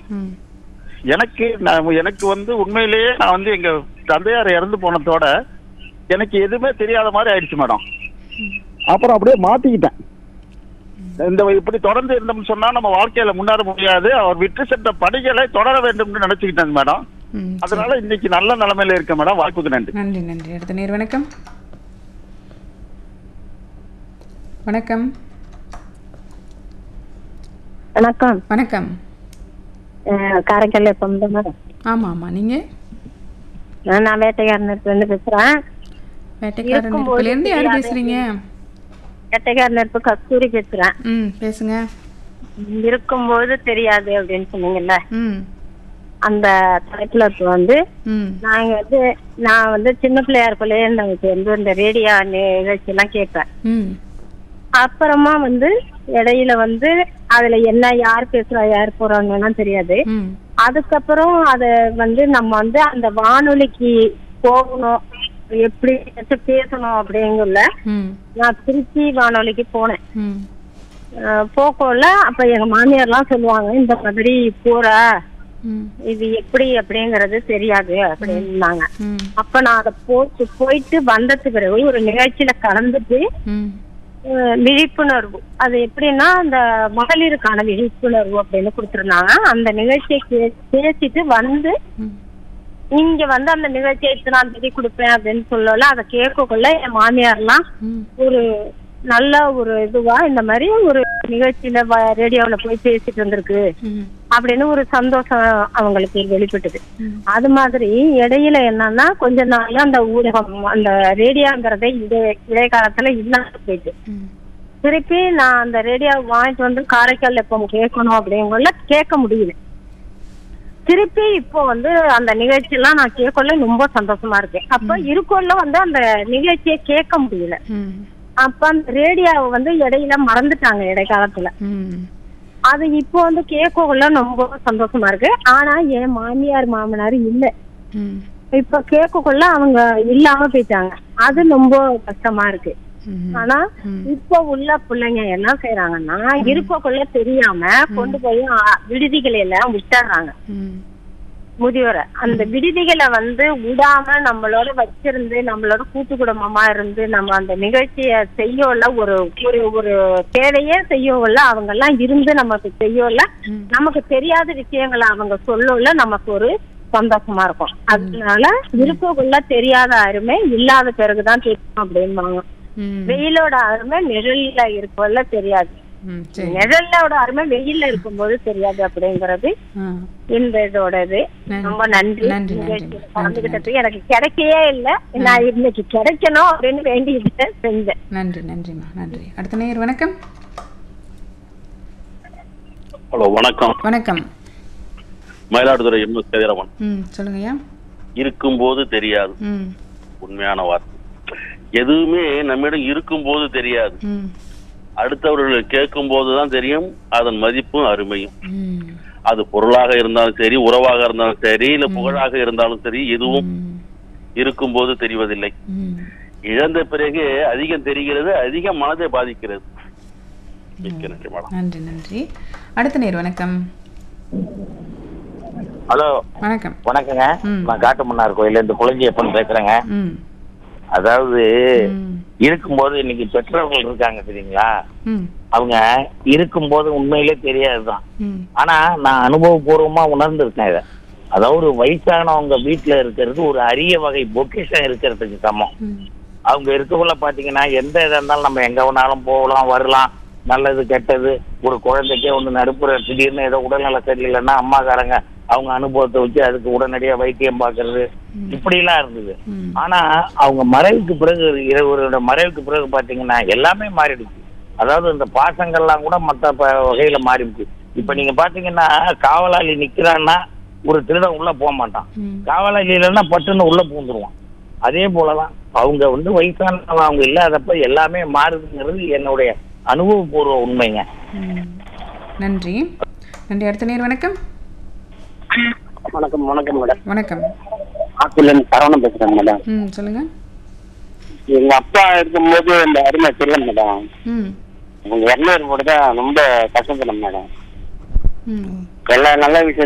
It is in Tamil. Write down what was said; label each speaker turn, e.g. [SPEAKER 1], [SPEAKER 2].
[SPEAKER 1] ம்.
[SPEAKER 2] எனக்கு வந்து உண்மையிலேயே நான் வந்து எங்க தந்தையார் இறந்து போனதோட எனக்கு எதுவுமே தெரியாத மாதிரி ஆயிடுச்சு மேடம். அப்புறம் அப்படியே மாத்திக்கிட்டேன். இப்படி தொடர்ந்து இருந்தோம்னு சொன்னா நம்ம வாழ்க்கையில முன்னேற முடியாது. அவர் விட்டு சென்ற பணிகளை தொடர வேண்டும்னு நினைச்சுக்கிட்டேன் மேடம். அதனால இன்னைக்கு நல்ல நிலைமையில இருக்க மேடம். வாய்ப்புக்கு நன்றி.
[SPEAKER 1] நன்றி நன்றி. அடுத்த நேர் வணக்கம். வணக்கம்.
[SPEAKER 3] வணக்கம்.
[SPEAKER 1] வணக்கம்.
[SPEAKER 3] காரைக்கால் எப்போ மேடம்?
[SPEAKER 1] ஆமா ஆமா. நீங்க?
[SPEAKER 3] நான் வேட்டைக்காரனிருந்து பேசுறேன்.
[SPEAKER 1] வேட்டைக்காரனில இருந்து யாரு பேசுறீங்க?
[SPEAKER 3] வேட்டைக்காரனிருந்து கஸ்தூரி பேசுறேன்.
[SPEAKER 1] பேசுங்க.
[SPEAKER 3] இருக்கும்போது தெரியாது அப்படின்னு சொன்னீங்கல்ல,
[SPEAKER 1] ம்.
[SPEAKER 3] அந்த தலைப்புல வந்து நான் வந்து சின்ன பிள்ளையா இருக்கலே நமக்கு வந்து இந்த ரேடியோ நிகழ்ச்சி எல்லாம் கேட்பேன். அப்புறமா வந்து இடையில வந்து அதுல என்ன யார் பேசுறா யார் போறாங்கன்னு தெரியாது. அதுக்கப்புறம் அத வந்து நம்ம வந்து அந்த வானொலிக்கு போகணும், எப்படி பேசணும் அப்படிங்கல நான் திருச்சி வானொலிக்கு போனேன். போகல அப்ப எங்க மாமியார் எல்லாம் சொல்லுவாங்க, இந்த மாதிரி போற இது எப்படி அப்படிங்கறது தெரியாது அப்படின்னாங்க. அப்ப நான் அதை போயிட்டு வந்ததுக்கு பிறகு ஒரு நிகழ்ச்சியில கலந்துட்டு விழிப்புணர்வு, அது எப்படின்னா அந்த மகளிருக்கான விழிப்புணர்வு அப்படின்னு கொடுத்துருந்தாங்க. அந்த நிகழ்ச்சியை பேசிட்டு வந்து இங்க வந்து அந்த நிகழ்ச்சியை இத்தனாம் தேதி கொடுப்பேன் அப்படின்னு சொல்லல. அதை கேட்கக்குள்ள என் மாமியார்லாம் ஒரு நல்ல ஒரு இதுவா இந்த மாதிரி ஒரு நிகழ்ச்சியில ரேடியோல போய் பேசிட்டு வந்திருக்கு அப்படின்னு ஒரு சந்தோஷம் அவங்களுக்கு வெளிப்பட்டது. அது மாதிரி இடையில என்னன்னா கொஞ்ச நாள் அந்த ஊடகம் அந்த ரேடியோங்கிறதே இடைக்காலத்துல இல்லாம போயிட்டு திருப்பி நான் அந்த ரேடியோ வாங்கிட்டு வந்து காரைக்கால் எப்போ கேட்கணும் அப்படிங்கல கேட்க முடியல. திருப்பி இப்போ வந்து அந்த நிகழ்ச்சி எல்லாம் நான் கேட்கல ரொம்ப சந்தோஷமா இருக்கேன். அப்ப இருக்கோல்ல வந்து அந்த நிகழ்ச்சியை கேட்க முடியல. அப்ப அந்த ரேடியோவை வந்து இடையில மறந்துட்டாங்க இடைக்காலத்துல. அது இப்போ வந்து கேட்கக்குள்ள ரொம்ப சந்தோஷமா இருக்கு. ஆனா என் மாமியார் மாமனார் இல்ல, இப்ப கேட்கக்குள்ள அவங்க இல்லாம போயிட்டாங்க. அது ரொம்ப கஷ்டமா இருக்கு. ஆனா இப்ப உள்ள பிள்ளைங்க என்ன செய்யறாங்கன்னா இருக்கக்குள்ள தெரியாம கொண்டு போய் விடுதிகளை எல்லாம் விட்டுறாங்க முதியோரை. அந்த விடுதிகளை வந்து விடாம நம்மளோட வச்சிருந்து நம்மளோட கூட்டு குடும்பமா இருந்து நம்ம அந்த நிகழ்ச்சிய செய்யல ஒரு ஒரு தேவையே செய்யல அவங்க எல்லாம் இருந்து நமக்கு செய்யல நமக்கு தெரியாத விஷயங்களை அவங்க சொல்லல நமக்கு ஒரு சந்தோஷமா இருக்கும். அதனால இருக்கக்குள்ள தெரியாத அருமை இல்லாத பிறகுதான் தெரியும் அப்படின்பாங்க. வெயிலோட அருமை நிழல்ல இருக்கல தெரியாது, நிழலோட அருமை வெயில்ல இருக்கும்போது தெரியாது அப்படிங்கறது இந்த இதோடது. ரொம்ப நன்றி. கலந்துகிட்டது எனக்கு கிடைக்கையே இல்லை, நான் இன்னைக்கு கிடைக்கணும் அப்படின்னு வேண்டிட்டு செஞ்சேன்.
[SPEAKER 1] நன்றி நன்றிமா நன்றி. அடுத்த நேயர் வணக்கம்.
[SPEAKER 4] ஹலோ வணக்கம்.
[SPEAKER 1] வணக்கம்.
[SPEAKER 4] மயிலாடுதுறை எம்எஸ் கதிரவன்.
[SPEAKER 1] சொல்லுங்கய்யா.
[SPEAKER 4] இருக்கும்போது தெரியாது, உண்மையான வார்த்தை. எதுவுமே நம்மிடம் இருக்கும்போது தெரியாது, அடுத்தவர்கள் கேட்கும் போதுதான் தெரியும் அதன் மதிப்பும் அருமையும். அது பொருளாக இருந்தாலும் சரி, உறவாக இருந்தாலும் சரி, இல்ல புகழாக இருந்தாலும் சரி, எதுவும் இருக்கும் போது தெரிவதில்லை. இழந்த பிறகு அதிகம் தெரிகிறது, அதிகம் மனதை பாதிக்கிறது. மிக்க நன்றி மேடம்.
[SPEAKER 1] நன்றி நன்றி. அடுத்த நேர் வணக்கம்.
[SPEAKER 5] ஹலோ
[SPEAKER 1] வணக்கம்.
[SPEAKER 5] வணக்கங்க. நான் காட்டுமன்னார் கோயில இருந்து குளஞ்சியப்பன் பேசுறேங்க. அதாவது இருக்கும்போது இன்னைக்கு பெற்றோர்கள் இருக்காங்க தெரியுங்களா, அவங்க இருக்கும்போது உண்மையிலே தெரியாதுதான். ஆனா நான் அனுபவபூர்வமா உணர்ந்திருக்கேன் இதை. அதாவது வயசானவங்க வீட்டுல இருக்கிறது ஒரு அரிய வகை பொக்கிஷம் இருக்கிறதுக்கு சமம். அவங்க இருக்கக்குள்ள பாத்தீங்கன்னா எந்த இதா இருந்தாலும் நம்ம எங்க வேணாலும் போகலாம் வரலாம், நல்லது கெட்டது. ஒரு குழந்தைக்கே ஒண்ணு நடுப்புற திடீர்னு ஏதோ உடல்நல சரியில்லைன்னா அம்மாக்காரங்க அவங்க அனுபவத்தை வச்சு அதுக்கு உடனடியா வைத்தியம் பாக்குறது இப்படி எல்லாம் இருந்தது. ஆனா அவங்க மறைவுக்கு பிறகு இருவரோட மறைவுக்கு பிறகு பாத்தீங்கன்னா எல்லாமே மாறிடுச்சு. அதாவது இந்த பாசங்கள்லாம் கூட மற்ற வகையில மாறிடுச்சு. இப்ப நீங்க பாத்தீங்கன்னா காவலாளி நிக்கிறான்னா ஒரு திருடன் உள்ள போக மாட்டான், காவலாளி இல்லைன்னா பட்டுன்னு உள்ள பூந்துருவான். அதே போலதான் அவங்க வந்து வயசானவங்க அவங்க இல்லாதப்ப எல்லாமே மாறுதுங்கிறது என்னுடைய அனுபவபூர்வ உண்மைங்க.
[SPEAKER 1] நன்றி நன்றி. அடுத்த நேர் வணக்கம்.
[SPEAKER 6] வணக்கம். வணக்கம் மேடம்.
[SPEAKER 1] வணக்கம்.
[SPEAKER 6] ஆப்பிள் சரவணன் பேசுறேன் மேடம்.
[SPEAKER 1] சொல்லுங்க.
[SPEAKER 6] எங்க அப்பா இருக்கும்போது இந்த அருமை தெரியல மேடம். உங்க எண்ணெய் போட்டு தான் ரொம்ப கஷ்டப்படும் மேடம். எல்லா நல்ல விஷயம்